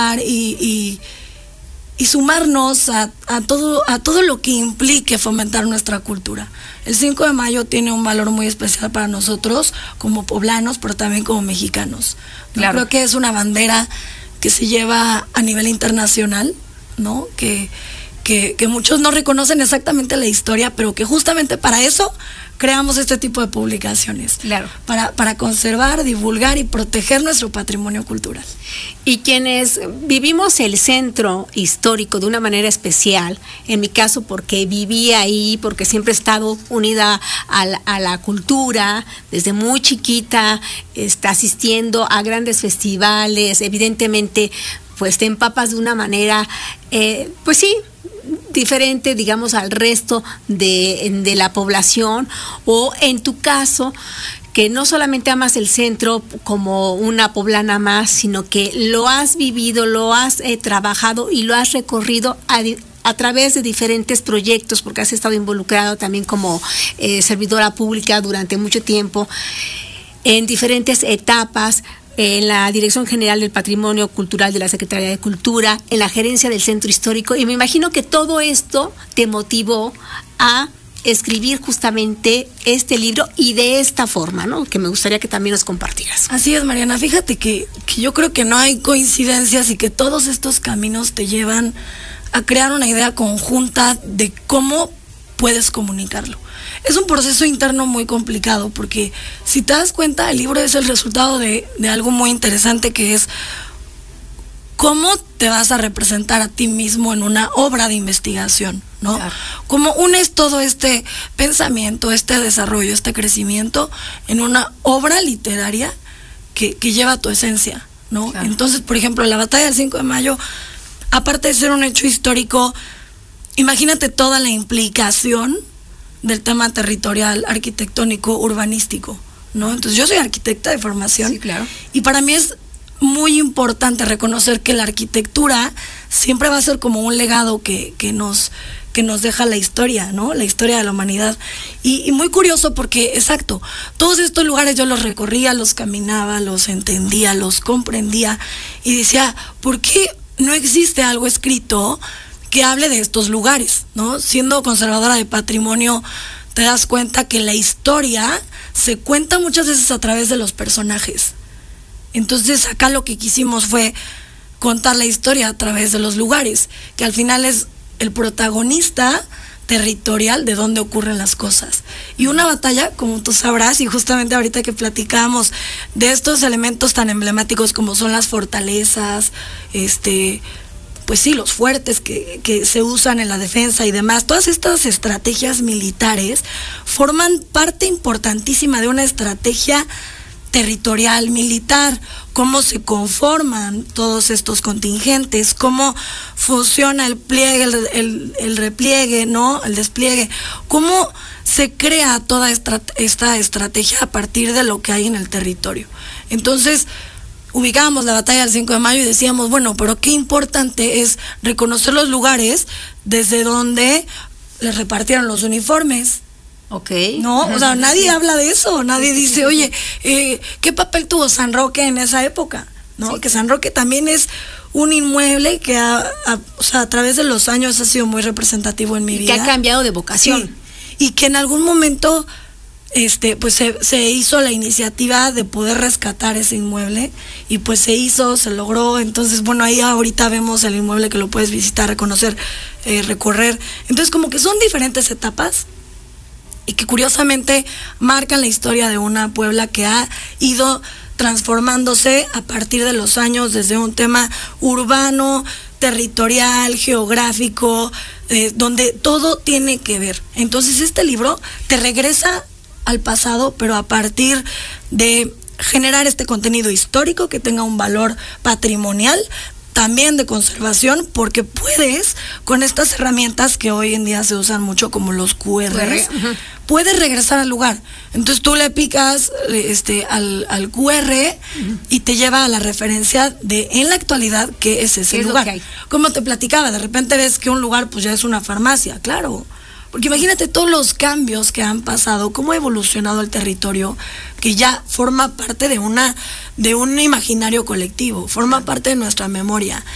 participar y sumarnos a todo lo que implique fomentar nuestra cultura. El 5 de mayo tiene un valor muy especial para nosotros como poblanos, pero también como mexicanos, ¿no? Claro. Creo que es una bandera que se lleva a nivel internacional, ¿no? Que muchos no reconocen exactamente la historia, pero que justamente para eso creamos este tipo de publicaciones. Claro. Para conservar, divulgar y proteger nuestro patrimonio cultural. Y quienes vivimos el centro histórico de una manera especial, en mi caso porque viví ahí, porque siempre he estado unida a la cultura, desde muy chiquita, asistiendo a grandes festivales, evidentemente pues te empapas de una manera, pues sí, diferente, digamos, al resto de la población, o en tu caso, que no solamente amas el centro como una poblana más, sino que lo has vivido, lo has trabajado y lo has recorrido a través de diferentes proyectos, porque has estado involucrado también como servidora pública durante mucho tiempo, en diferentes etapas, en la Dirección General del Patrimonio Cultural de la Secretaría de Cultura, en la gerencia del Centro Histórico, y me imagino que todo esto te motivó a escribir justamente este libro y de esta forma, ¿no? Que me gustaría que también nos compartieras. Así es, Mariana. Fíjate que yo creo que no hay coincidencias y que todos estos caminos te llevan a crear una idea conjunta de cómo puedes comunicarlo. Es un proceso interno muy complicado porque si te das cuenta, el libro es el resultado de algo muy interesante, que es cómo te vas a representar a ti mismo en una obra de investigación, ¿no? Claro. Cómo unes todo este pensamiento, este desarrollo, este crecimiento en una obra literaria que lleva tu esencia, ¿no? Claro. Entonces, por ejemplo, la batalla del 5 de mayo, aparte de ser un hecho histórico, imagínate toda la implicación del tema territorial, arquitectónico, urbanístico, ¿no? Entonces yo soy arquitecta de formación. Sí, claro. Y para mí es muy importante reconocer que la arquitectura siempre va a ser como un legado que nos deja la historia, ¿no? La historia de la humanidad. Y muy curioso porque, exacto, todos estos lugares yo los recorría, los caminaba, los entendía, los comprendía y decía, ¿por qué no existe algo escrito que hable de estos lugares, ¿no? Siendo conservadora de patrimonio, te das cuenta que la historia se cuenta muchas veces a través de los personajes. Entonces acá lo que quisimos fue contar la historia a través de los lugares, que al final es el protagonista territorial de dónde ocurren las cosas. Y una batalla, como tú sabrás, y justamente ahorita que platicamos de estos elementos tan emblemáticos como son las fortalezas, pues sí, los fuertes que se usan en la defensa y demás, todas estas estrategias militares forman parte importantísima de una estrategia territorial, militar, cómo se conforman todos estos contingentes, cómo funciona el pliegue, el repliegue, ¿no? El despliegue, cómo se crea toda esta estrategia a partir de lo que hay en el territorio. Entonces, ubicábamos la batalla del 5 de mayo y decíamos, bueno, pero qué importante es reconocer los lugares desde donde les repartieron los uniformes. Ok. No, o sea, nadie habla de eso, nadie dice, oye, ¿qué papel tuvo San Roque en esa época? ¿No? Sí. Que San Roque también es un inmueble que a través de los años ha sido muy representativo en mi vida. Que ha cambiado de vocación. Sí, y que en algún momento pues se hizo la iniciativa de poder rescatar ese inmueble y pues se logró. Entonces, bueno, ahí ahorita vemos el inmueble que lo puedes visitar, reconocer, recorrer. Entonces, como que son diferentes etapas y que curiosamente marcan la historia de una Puebla que ha ido transformándose a partir de los años desde un tema urbano, territorial, geográfico, donde todo tiene que ver. Entonces este libro te regresa al pasado, pero a partir de generar este contenido histórico que tenga un valor patrimonial, también de conservación, porque puedes, con estas herramientas que hoy en día se usan mucho como los QRs, puedes regresar al lugar. Entonces tú le picas al QR y te lleva a la referencia de en la actualidad qué es ese lugar. Como te platicaba, de repente ves que un lugar pues ya es una farmacia, claro. Porque imagínate todos los cambios que han pasado, cómo ha evolucionado el territorio, que ya forma parte de un imaginario colectivo, forma parte de nuestra memoria.